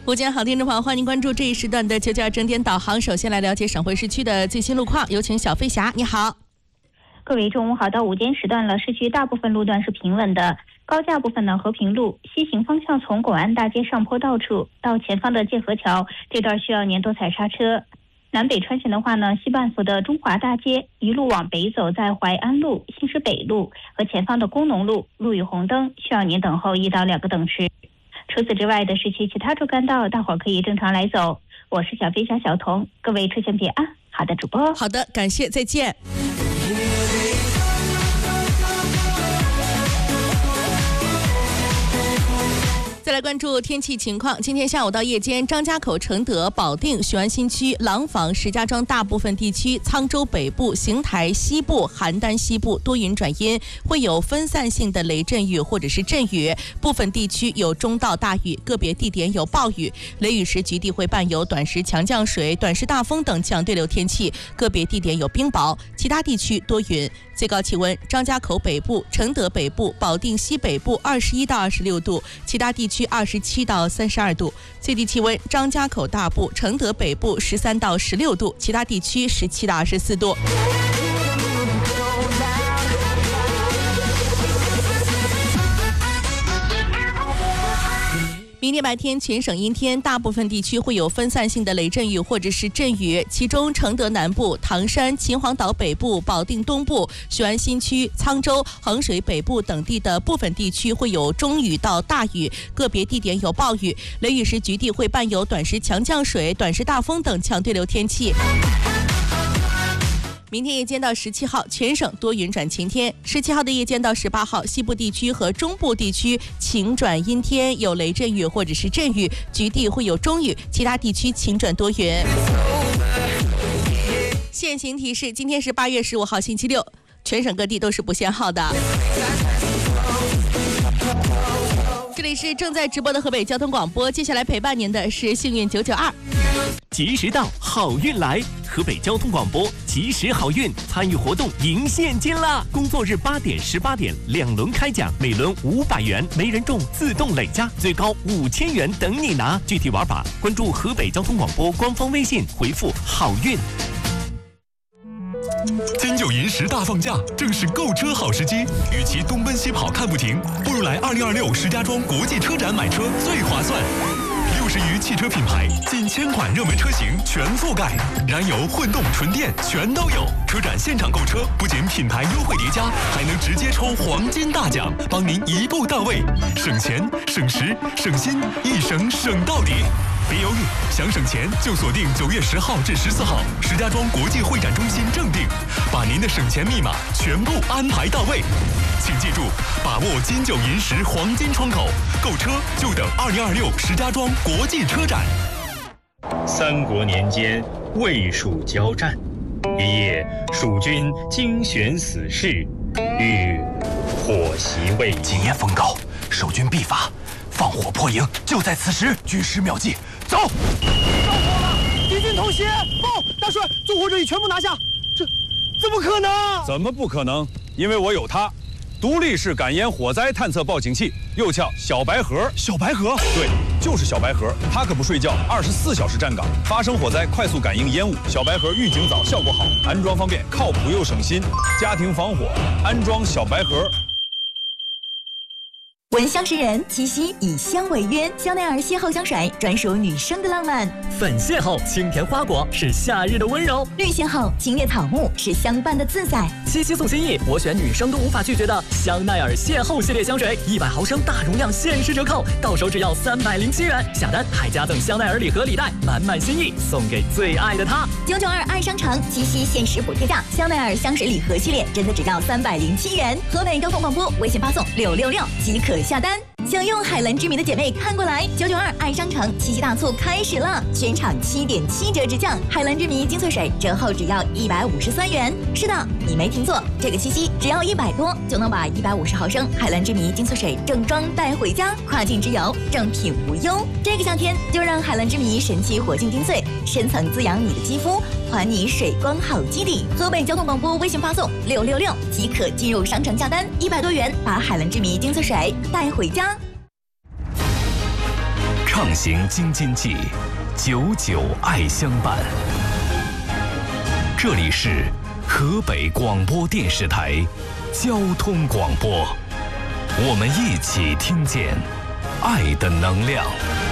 午间好，听众朋友，欢迎关注这一时段的992整点导航。首先来了解省会市区的最新路况，有请小飞侠，你好。 各位中午好，到午间时段了，市区大部分路段是平稳的。高架部分呢，和平路西行方向从广安大街上坡道处到前方的界河桥这段需要年多踩刹车。南北穿行的话呢，西半幅的中华大街一路往北走，在淮安路、新市北路和前方的工农路路与红灯需要您等候1到2个等时。除此之外的市区其他主干道，大伙可以正常来走。我是小飞侠小童，各位车前别按。好的，主播。 好的，感谢，再见。再来关注天气情况。今天下午到夜间，张家口、承德、保定、雄安新区、廊坊、石家庄大部分地区、沧州北部、邢台西部、邯郸西部多云转阴，会有分散性的雷阵雨或者是阵雨，部分地区有中到大雨，个别地点有暴雨。雷雨时局地会伴有短时强降水、短时大风等强对流天气，个别地点有冰雹，其他地区多云。最高气温：张家口北部、承德北部、保定西北部21到26度，其他地区27到32度。最低气温：张家口大部、承德北部13到16度，其他地区17到24度。明天白天全省阴天，大部分地区会有分散性的雷阵雨或者是阵雨，其中承德南部、唐山、秦皇岛北部、保定东部、雄安新区、沧州、衡水北部等地的部分地区会有中雨到大雨，个别地点有暴雨。雷雨时局地会伴有短时强降水、短时大风等强对流天气。明天夜间到17号，全省多云转晴天。17号的夜间到18号，西部地区和中部地区晴转阴天，有雷阵雨或者是阵雨，局地会有中雨，其他地区晴转多云。现行提示：今天是8月15号星期六，全省各地都是不限号的。这里是正在直播的河北交通广播，接下来陪伴您的是幸运992。 及时到，好运来！河北交通广播及时好运参与活动赢现金啦！工作日8点、18点2轮开奖，每轮500元，没人中自动累加，最高5000元等你拿。具体玩法关注河北交通广播官方微信，回复好运。 金九银十大放价，正是购车好时机。与其东奔西跑看不停，不如来2026石家庄国际车展买车最划算。60余汽车品牌，近1000款热门车型全覆盖，燃油、混动、纯电全都有。车展现场购车，不仅品牌优惠叠加，还能直接抽黄金大奖，帮您一步到位，省钱、省时、省心，一省省到底。别犹豫，想省钱就锁定9月10号至14号，石家庄国际会展中心正定，把您的省钱密码全部安排到位。请记住，把握金九银十黄金窗口，购车就等2026石家庄国际车展。 三国年间，魏蜀交战，一夜蜀军精选死士，欲火袭魏营。 今夜风高，守军必发，放火破营，就在此时。军师妙计，走！着火了，敌军偷袭！报，大帅，纵火者已全部拿下。这怎么可能？ 怎么不可能？因为我有它。独立式感烟火灾探测报警器，又叫小白盒。 小白盒？ 对，就是小白盒。它可不睡觉，24小时站岗，发生火灾快速感应烟雾。小白盒预警早，效果好，安装方便，靠谱又省心。家庭防火，安装小白盒。 闻香识人，七夕以香为约，香奈儿邂逅香水专属女生的浪漫。 粉邂逅清甜花果是夏日的温柔， 绿邂逅清冽草木是相伴的自在。 七夕送心意，我选女生都无法拒绝的香奈儿邂逅系列香水，100毫升大容量限时折扣，到手只要307元，下单还加赠香奈儿礼盒礼袋，满满心意送给最爱的他。 992爱商城七夕限时补贴价，香奈儿香水礼盒系列真的只要307元。河北交通广播微信发送666即可下单。想用海蓝之谜的姐妹看过来，992爱商城七夕大促开始了，全场7.7折直降，海蓝之谜精粹水折后只要153元。是的，你没听错，这个七夕只要100多就能把150毫升海蓝之谜精粹水正装带回家，跨境之游正品无忧。这个夏天就让海蓝之谜神奇活性精粹深层滋养你的肌肤，还你水光好基底。河北交通广播微信发送666即可进入商城下单，100多元把海蓝之谜精粹水带回家。 畅行京津冀，久久爱相伴。这里是河北广播电视台交通广播，我们一起听见爱的能量。